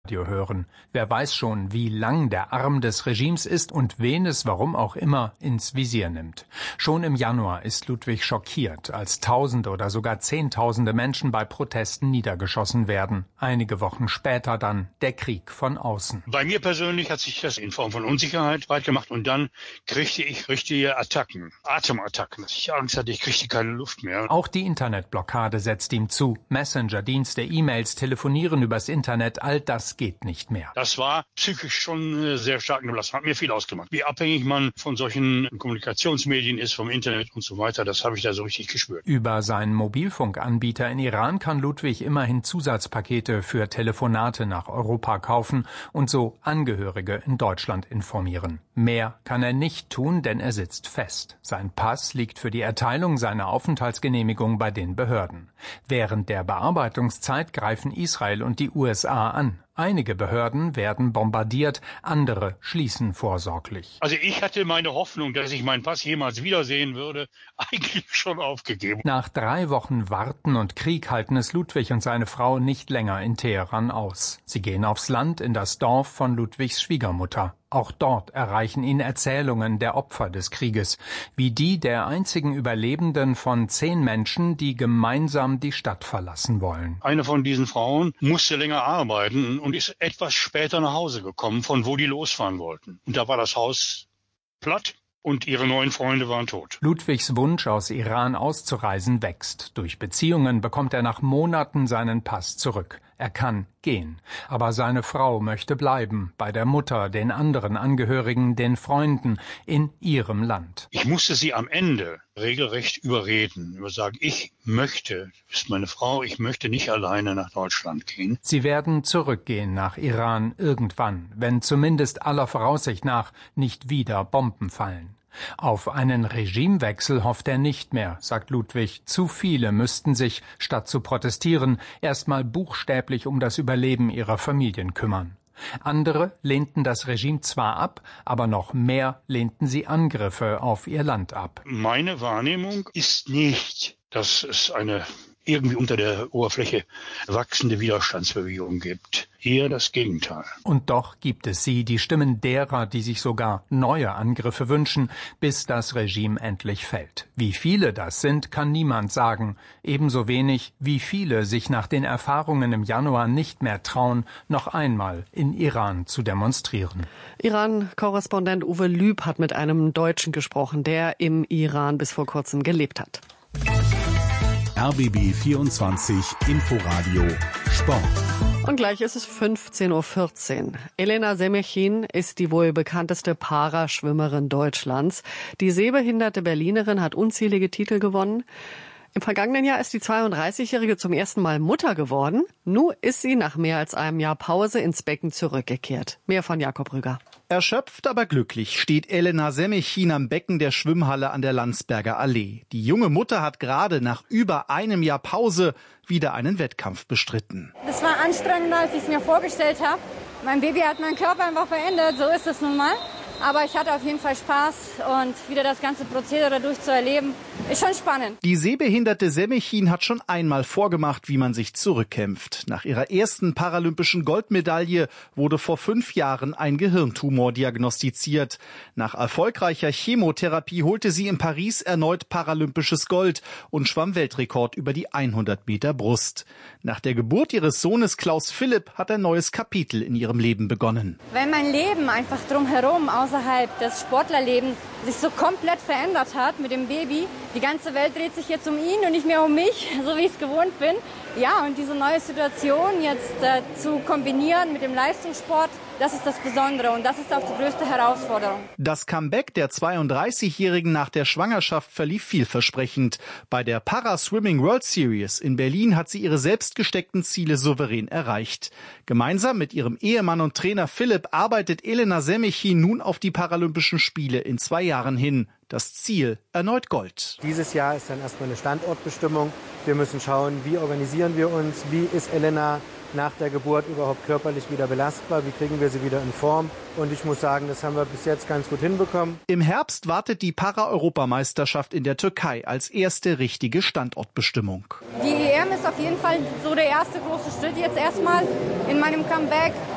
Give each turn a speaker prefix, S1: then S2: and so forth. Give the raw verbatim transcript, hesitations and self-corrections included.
S1: Hören. Wer weiß schon, wie lang der Arm des Regimes ist und wen es, warum auch immer, ins Visier nimmt. Schon im Januar ist Ludwig schockiert, als Tausende oder sogar Zehntausende Menschen bei Protesten niedergeschossen werden. Einige Wochen später dann der Krieg von außen.
S2: Bei mir persönlich hat sich das in Form von Unsicherheit breit gemacht und dann kriegte ich richtige Attacken, Atemattacken. Ich Angst hatte, ich kriegte keine Luft mehr.
S1: Auch die Internetblockade setzt ihm zu. Messenger-Dienste, E-Mails, Telefonieren übers Internet, all das geht nicht mehr.
S2: Das war psychisch schon sehr stark belastet, hat mir viel ausgemacht. Wie abhängig man von solchen Kommunikationsmedien ist, vom Internet und so weiter, das habe ich da so richtig gespürt.
S1: Über seinen Mobilfunkanbieter in Iran kann Ludwig immerhin Zusatzpakete für Telefonate nach Europa kaufen und so Angehörige in Deutschland informieren. Mehr kann er nicht tun, denn er sitzt fest. Sein Pass liegt für die Erteilung seiner Aufenthaltsgenehmigung bei den Behörden. Während der Bearbeitungszeit greifen Israel und die U S A an. Einige Behörden werden bombardiert, andere schließen vorsorglich.
S2: Also ich hatte meine Hoffnung, dass ich meinen Pass jemals wiedersehen würde, eigentlich schon aufgegeben.
S1: Nach drei Wochen Warten und Krieg halten es Ludwig und seine Frau nicht länger in Teheran aus. Sie gehen aufs Land in das Dorf von Ludwigs Schwiegermutter. Auch dort erreichen ihn Erzählungen der Opfer des Krieges, wie die der einzigen Überlebenden von zehn Menschen, die gemeinsam die Stadt verlassen wollen.
S2: Eine von diesen Frauen musste länger arbeiten und ist etwas später nach Hause gekommen, von wo die losfahren wollten. Und da war das Haus platt und ihre neuen Freunde waren tot.
S1: Ludwigs Wunsch, aus Iran auszureisen, wächst. Durch Beziehungen bekommt er nach Monaten seinen Pass zurück. Er kann gehen. Aber seine Frau möchte bleiben, bei der Mutter, den anderen Angehörigen, den Freunden, in ihrem Land.
S2: Ich musste sie am Ende regelrecht überreden, über sagen, ich möchte, das ist meine Frau, ich möchte nicht alleine nach Deutschland gehen.
S1: Sie werden zurückgehen nach Iran irgendwann, wenn zumindest aller Voraussicht nach nicht wieder Bomben fallen. Auf einen Regimewechsel hofft er nicht mehr, sagt Ludwig. Zu viele müssten sich, statt zu protestieren, erstmal buchstäblich um das Überleben ihrer Familien kümmern. Andere lehnten das Regime zwar ab, aber noch mehr lehnten sie Angriffe auf ihr Land ab.
S2: Meine Wahrnehmung ist nicht, dass es eine irgendwie unter der Oberfläche wachsende Widerstandsbewegung gibt. Eher das Gegenteil.
S1: Und doch gibt es sie, die Stimmen derer, die sich sogar neue Angriffe wünschen, bis das Regime endlich fällt. Wie viele das sind, kann niemand sagen. Ebenso wenig, wie viele sich nach den Erfahrungen im Januar nicht mehr trauen, noch einmal in Iran zu demonstrieren.
S3: Iran-Korrespondent Uwe Lüb hat mit einem Deutschen gesprochen, der im Iran bis vor kurzem gelebt hat.
S4: R B B vierundzwanzig Inforadio Sport.
S3: Und gleich ist es fünfzehn Uhr vierzehn. Elena Semechin ist die wohl bekannteste Paraschwimmerin Deutschlands. Die sehbehinderte Berlinerin hat unzählige Titel gewonnen. Im vergangenen Jahr ist die zweiunddreißigjährige zum ersten Mal Mutter geworden. Nun ist sie nach mehr als einem Jahr Pause ins Becken zurückgekehrt. Mehr von Jakob Rüger.
S5: Erschöpft, aber glücklich steht Elena Semechin am Becken der Schwimmhalle an der Landsberger Allee. Die junge Mutter hat gerade nach über einem Jahr Pause wieder einen Wettkampf bestritten.
S6: Das war anstrengender, als ich es mir vorgestellt habe. Mein Baby hat meinen Körper einfach verändert, so ist es nun mal. Aber ich hatte auf jeden Fall Spaß und wieder das ganze Prozedere durchzuerleben, ist schon spannend.
S5: Die sehbehinderte Semechin hat schon einmal vorgemacht, wie man sich zurückkämpft. Nach ihrer ersten paralympischen Goldmedaille wurde vor fünf Jahren ein Gehirntumor diagnostiziert. Nach erfolgreicher Chemotherapie holte sie in Paris erneut paralympisches Gold und schwamm Weltrekord über die hundert Meter Brust. Nach der Geburt ihres Sohnes Klaus Philipp hat ein neues Kapitel in ihrem Leben begonnen.
S6: Wenn mein Leben einfach drumherum aus außerhalb des Sportlerlebens sich so komplett verändert hat mit dem Baby. Die ganze Welt dreht sich jetzt um ihn und nicht mehr um mich, so wie ich es gewohnt bin. Ja, und diese neue Situation jetzt äh, zu kombinieren mit dem Leistungssport, das ist das Besondere und das ist auch die größte Herausforderung.
S5: Das Comeback der zweiunddreißigjährigen nach der Schwangerschaft verlief vielversprechend. Bei der Para-Swimming World Series in Berlin hat sie ihre selbst gesteckten Ziele souverän erreicht. Gemeinsam mit ihrem Ehemann und Trainer Philipp arbeitet Elena Semechin nun auf die Paralympischen Spiele in zwei Jahren hin. Das Ziel erneut Gold.
S7: Dieses Jahr ist dann erstmal eine Standortbestimmung. Wir müssen schauen, wie organisieren wir uns, wie ist Elena nach der Geburt überhaupt körperlich wieder belastbar, wie kriegen wir sie wieder in Form. Und ich muss sagen, das haben wir bis jetzt ganz gut hinbekommen.
S5: Im Herbst wartet die Para-Europameisterschaft in der Türkei als erste richtige Standortbestimmung.
S6: Die E M ist auf jeden Fall so der erste große Schritt jetzt erstmal in meinem Comeback.